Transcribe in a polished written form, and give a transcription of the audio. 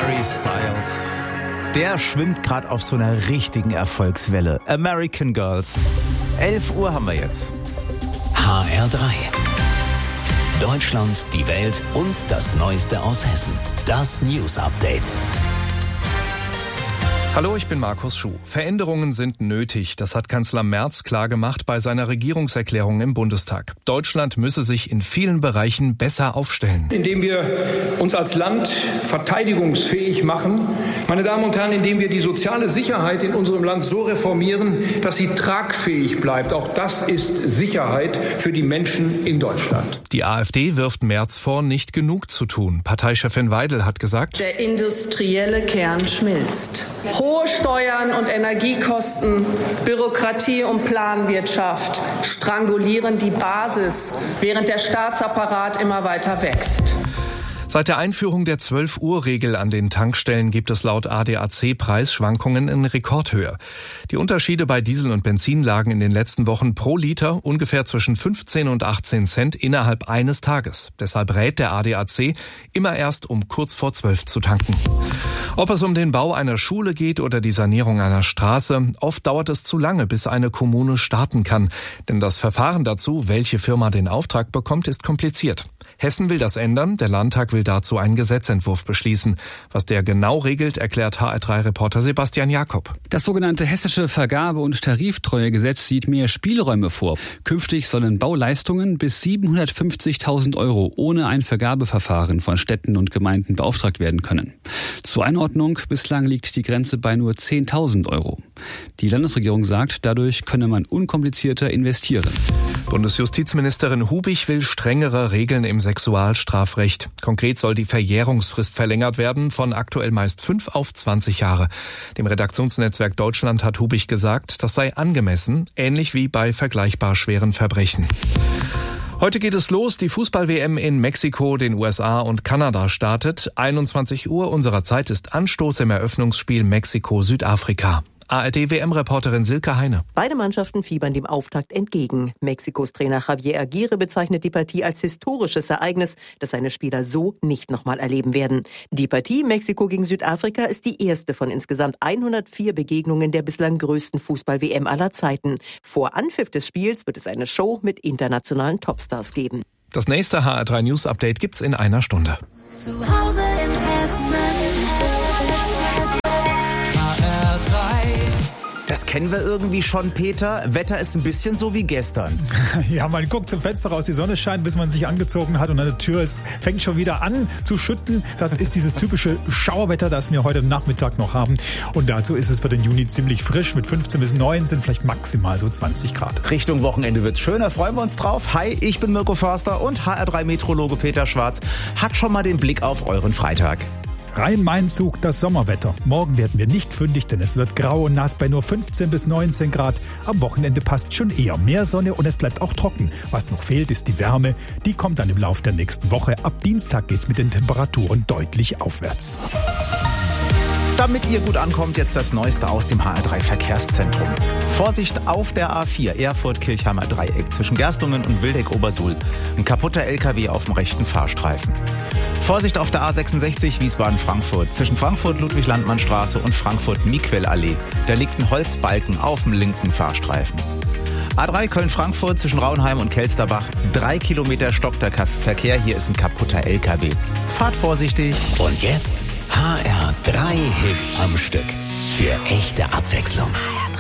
Harry Styles. Der schwimmt gerade auf so einer richtigen Erfolgswelle. American Girls. 11 Uhr haben wir jetzt. HR3. Deutschland, die Welt und das Neueste aus Hessen. Das News Update. Hallo, ich bin Markus Schuh. Veränderungen sind nötig. Das hat Kanzler Merz klargemacht bei seiner Regierungserklärung im Bundestag. Deutschland müsse sich in vielen Bereichen besser aufstellen. Indem wir uns als Land verteidigungsfähig machen. Meine Damen und Herren, indem wir die soziale Sicherheit in unserem Land so reformieren, dass sie tragfähig bleibt. Auch das ist Sicherheit für die Menschen in Deutschland. Die AfD wirft Merz vor, nicht genug zu tun. Parteichefin Weidel hat gesagt: Der industrielle Kern schmilzt. Hohe Steuern und Energiekosten, Bürokratie und Planwirtschaft strangulieren die Basis, während der Staatsapparat immer weiter wächst. Seit der Einführung der 12-Uhr-Regel an den Tankstellen gibt es laut ADAC Preisschwankungen in Rekordhöhe. Die Unterschiede bei Diesel und Benzin lagen in den letzten Wochen pro Liter ungefähr zwischen 15 und 18 Cent innerhalb eines Tages. Deshalb rät der ADAC, immer erst um kurz vor 12 zu tanken. Ob es um den Bau einer Schule geht oder die Sanierung einer Straße, oft dauert es zu lange, bis eine Kommune starten kann. Denn das Verfahren dazu, welche Firma den Auftrag bekommt, ist kompliziert. Hessen will das ändern. Der Landtag will dazu einen Gesetzentwurf beschließen. Was der genau regelt, erklärt HR3-Reporter Sebastian Jakob. Das sogenannte Hessische Vergabe- und Tariftreuegesetz sieht mehr Spielräume vor. Künftig sollen Bauleistungen bis 750.000 € ohne ein Vergabeverfahren von Städten und Gemeinden beauftragt werden können. Zur Einordnung, bislang liegt die Grenze bei nur 10.000 €. Die Landesregierung sagt, dadurch könne man unkomplizierter investieren. Bundesjustizministerin Hubich will strengere Regeln im Sexualstrafrecht. Konkret soll die Verjährungsfrist verlängert werden von aktuell meist 5 auf 20 Jahre. Dem Redaktionsnetzwerk Deutschland hat Hubich gesagt, das sei angemessen, ähnlich wie bei vergleichbar schweren Verbrechen. Heute geht es los. Die Fußball-WM in Mexiko, den USA und Kanada startet. 21 Uhr unserer Zeit ist Anstoß im Eröffnungsspiel Mexiko-Südafrika. ARD-WM-Reporterin Silke Heine. Beide Mannschaften fiebern dem Auftakt entgegen. Mexikos Trainer Javier Aguirre bezeichnet die Partie als historisches Ereignis, das seine Spieler so nicht nochmal erleben werden. Die Partie Mexiko gegen Südafrika ist die erste von insgesamt 104 Begegnungen der bislang größten Fußball-WM aller Zeiten. Vor Anpfiff des Spiels wird es eine Show mit internationalen Topstars geben. Das nächste HR3 News Update gibt's in einer Stunde. Zu Hause in Hessen. Das kennen wir irgendwie schon, Peter. Wetter ist ein bisschen so wie gestern. Ja, man guckt zum Fenster raus, die Sonne scheint, bis man sich angezogen hat und an der Tür fängt schon wieder an zu schütten. Das ist dieses typische Schauerwetter, das wir heute Nachmittag noch haben. Und dazu ist es für den Juni ziemlich frisch mit 15 bis 19, vielleicht maximal so 20 Grad. Richtung Wochenende wird's schöner, freuen wir uns drauf. Hi, ich bin Mirko Förster und HR3-Meteorologe Peter Schwarz hat schon mal den Blick auf euren Freitag. Rhein-Main-Zug, das Sommerwetter. Morgen werden wir nicht fündig, denn es wird grau und nass bei nur 15 bis 19 Grad. Am Wochenende passt schon eher mehr Sonne und es bleibt auch trocken. Was noch fehlt, ist die Wärme. Die kommt dann im Laufe der nächsten Woche. Ab Dienstag geht's mit den Temperaturen deutlich aufwärts. Damit ihr gut ankommt, jetzt das Neueste aus dem HR3-Verkehrszentrum. Vorsicht auf der A4 Erfurt-Kirchheimer Dreieck zwischen Gerstungen und Wildeck-Obersuhl. Ein kaputter LKW auf dem rechten Fahrstreifen. Vorsicht auf der A66 Wiesbaden-Frankfurt zwischen Frankfurt-Ludwig-Landmann-Straße und Frankfurt-Miquel-Allee. Da liegt ein Holzbalken auf dem linken Fahrstreifen. A3 Köln-Frankfurt zwischen Rauenheim und Kelsterbach. 3 Kilometer stockt der Verkehr. Hier ist ein kaputter LKW. Fahrt vorsichtig. Und jetzt HR3 Hits am Stück. Für echte Abwechslung.